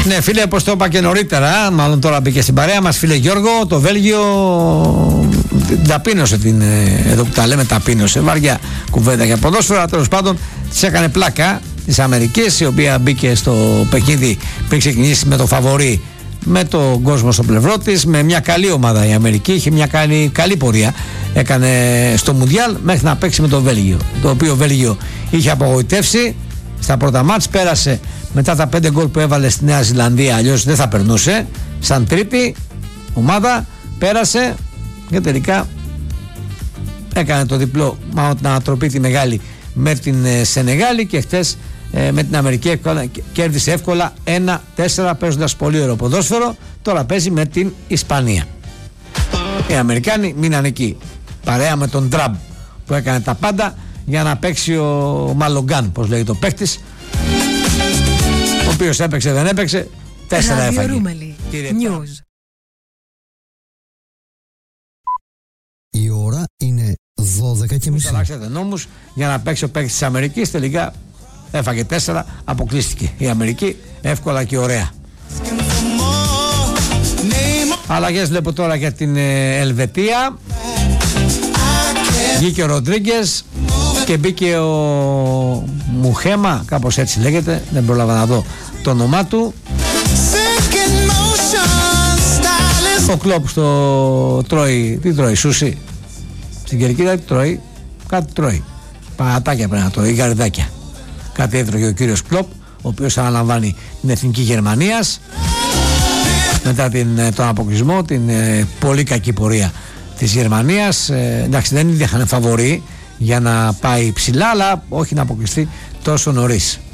Ναι, φίλε, όπως το είπα και νωρίτερα, μάλλον τώρα μπήκε στην παρέα μας, φίλε Γιώργο, το Βέλγιο ταπείνωσε εδώ που τα λέμε, ταπείνωσε. Βαριά κουβέντα για ποδόσφαιρα. Τέλος πάντων, της έκανε πλάκα της Αμερικής, η οποία μπήκε στο παιχνίδι πριν ξεκινήσει με το φαβορί, με τον κόσμο στο πλευρό της, με μια καλή ομάδα η Αμερική. Είχε μια καλή πορεία. Έκανε στο Μουντιάλ μέχρι να παίξει με το Βέλγιο. Το οποίο Βέλγιο είχε απογοητεύσει στα πρώτα μάτς. Πέρασε μετά τα 5 γκολ που έβαλε στη Νέα Ζηλανδία. Αλλιώς δεν θα περνούσε. Σαν τρίτη ομάδα πέρασε και τελικά έκανε το διπλό, μάλλον την ανατροπή τη μεγάλη με την Σενεγάλη, και χτες με την Αμερική κέρδισε εύκολα 1-4 παίζοντας πολύ ωραίο ποδόσφαιρο. Τώρα παίζει με την Ισπανία. Οι Αμερικάνοι μείναν εκεί παρέα με τον Τραμπ που έκανε τα πάντα για να παίξει ο Μαλογκάν, πως λέγεται ο παίκτης, ο οποίος έπαιξε δεν έπαιξε, 4 έφαγε. News. Η ώρα είναι 12:30. Αλλάξατε νόμους για να παίξει ο παίκτης της Αμερικής. Τελικά έφαγε 4, αποκλείστηκε η Αμερική εύκολα και ωραία. Αλλαγές βλέπω τώρα για την Ελβετία. Βγήκε ο Ροντρίγκες και μπήκε ο Μουχέμα, κάπως έτσι λέγεται, δεν πρόλαβα να δω το όνομά του. Ο Κλόπ στο τρώει, τι τρώει, σούσι στην Κερκίδα, τι τρώει, κάτι τρώει, παρατάκια πρέπει να τρώει, γαριδάκια, κάτι έτρωγε ο κύριος Κλόπ, ο οποίος αναλαμβάνει την εθνική Γερμανίας μετά τον αποκλεισμό, την πολύ κακή πορεία της Γερμανίας. Εντάξει, δεν είχαν φαβορί για να πάει ψηλά, αλλά όχι να αποκλειστεί τόσο νωρίς.